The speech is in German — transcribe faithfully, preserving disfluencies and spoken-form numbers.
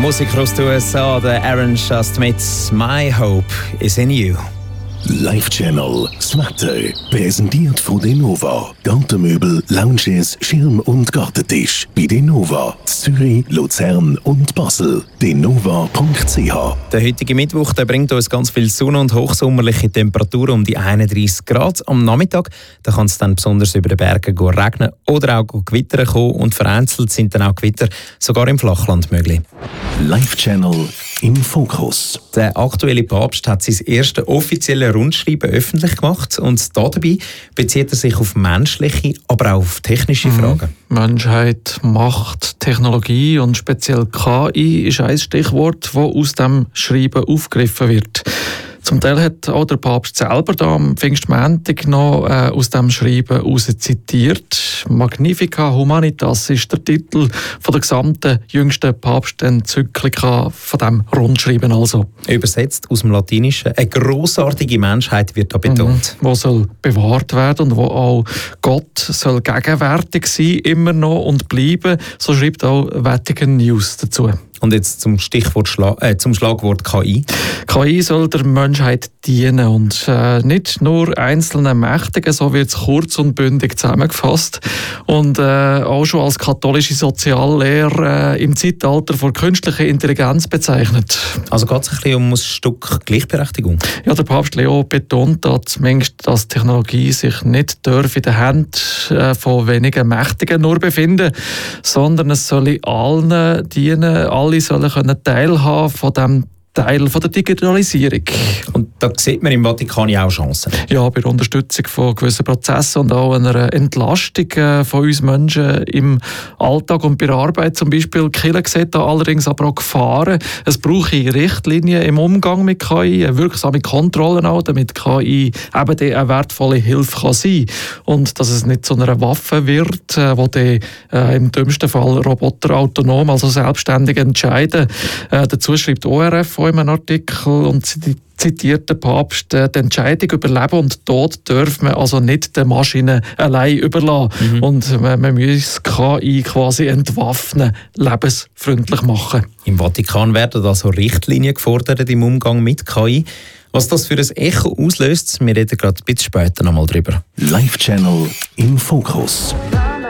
Musiker aus den U S A, der Aaron Shust mit «My Hope is in You». Live Channel, das Wetter, präsentiert von Denova. Gartenmöbel, Lounges, Schirm- und Gartentisch. Bei Denova, Zürich, Luzern und Basel. denova punkt c h. Der heutige Mittwoch der bringt uns ganz viel Sonne und hochsommerliche Temperaturen um die einunddreissig Grad. Am Nachmittag da kann es dann besonders über den Bergen regnen oder auch Gewitter kommen und vereinzelt sind dann auch Gewitter sogar im Flachland möglich. Live Channel im Fokus. Der aktuelle Papst hat sein erstes offizielles Rundschreiben öffentlich gemacht und dabei bezieht er sich auf menschliche, aber auch auf technische Fragen. Mhm. Menschheit, Macht, Technologie und speziell K I ist ein Stichwort, das aus dem Schreiben aufgegriffen wird. Zum Teil hat auch der Papst selber da am Pfingstmontag noch äh, aus dem Schreiben heraus zitiert. «Magnifica Humanitas» ist der Titel von der gesamten jüngsten Papstenzyklika von diesem Rundschreiben also. Übersetzt aus dem Latinischen, eine grossartige Menschheit wird da betont. Mhm, wo soll bewahrt werden und wo auch Gott soll gegenwärtig sein, immer noch und bleiben. So schreibt auch Vatican News dazu. Und jetzt zum Stichwort Schla- äh, zum Schlagwort K I. K I soll der Menschheit dienen und äh, nicht nur einzelnen Mächtigen, so wird es kurz und bündig zusammengefasst. Und äh, auch schon als katholische Soziallehre äh, im Zeitalter von künstlicher Intelligenz bezeichnet. Also geht es ein bisschen um ein Stück Gleichberechtigung? Ja, der Papst Leo betont da zumindest, dass Technologie sich nicht darf in den Händen äh, von wenigen Mächtigen nur befinden, sondern es soll allen dienen, alle sollen können teilhaben von dem Teil von der Digitalisierung. Und da sieht man im Vatikan ja auch Chancen. Ja, bei der Unterstützung von gewissen Prozessen und auch einer Entlastung von uns Menschen im Alltag und bei der Arbeit zum Beispiel. Die Kirche sieht da allerdings aber auch Gefahren. Es braucht Richtlinien im Umgang mit K I, wirksame Kontrollen auch, damit K I eben die eine wertvolle Hilfe kann sein kann. Und dass es nicht zu einer Waffe wird, wo die äh, im dümmsten Fall Roboter autonom, also selbstständig entscheiden. Äh, dazu schreibt O R F in einem Artikel und zitiert der Papst, die Entscheidung über Leben und Tod dürfen wir also nicht den Maschinen allein überlassen. Mhm. Und man muss K I quasi entwaffnen, lebensfreundlich machen. Im Vatikan werden also Richtlinien gefordert im Umgang mit K I. Was das für ein Echo auslöst, wir reden gerade ein bisschen später noch mal drüber. Live Channel im Fokus.